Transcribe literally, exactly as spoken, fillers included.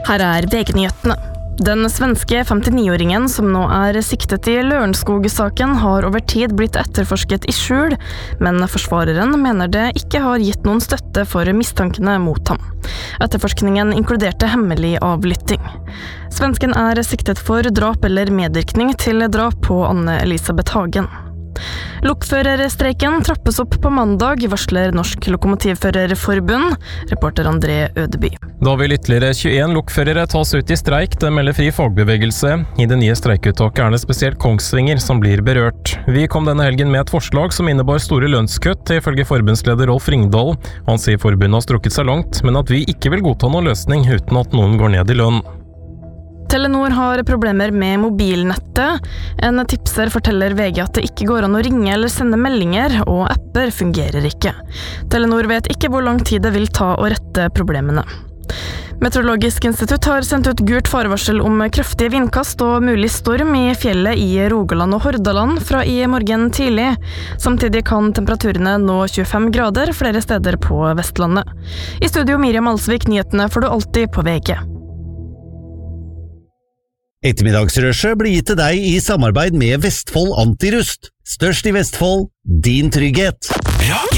Her er V G-nyhetene. Den svenske femtini-åringen som nå er siktet i Lørenskog-saken har over tid blitt etterforsket i skjul, men forsvareren mener det ikke har gitt noen støtte for mistankene mot ham. Etterforskningen inkluderte hemmelig avlytting. Svensken er siktet for drap eller medvirkning til drap på Anne Elisabeth Hagen. Lokførerstreiken trappes opp på mandag, varsler Norsk Lokomotivførerforbund, reporter André Ødeby. Da vil ytterligere tjueen lokførere tas ut i streik, det melder Fri Fagbevegelse. I det nye streikuttaket er det spesielt Kongsvinger som blir berørt. Vi kom denne helgen med et forslag som innebar store lønnskutt, ifølge forbundsleder Rolf Ringdal. Han sier forbundet har strukket seg langt, men at vi ikke vil godta noen løsning uten at noen går ned i lønn. Telenor har problemer med mobilnettet. En tipser forteller V G at det ikke går an å ringe eller sende meldinger, og apper fungerer ikke. Telenor vet ikke hvor lang tid det vil ta å rette problemene. Meteorologisk institutt har sendt ut gult farevarsel om kraftige vindkast og mulig storm i fjellet i Rogaland og Hordaland fra i morgen tidlig. Samtidig kan temperaturene nå tjuefem grader flere steder på Vestlandet. I studio Miriam Alsvik, nyhetene får du alltid på V G. Ettermiddagsrushet blir gitt til deg i samarbeid med Vestfold Antirust. Størst i Vestfold, din trygghet. Rock!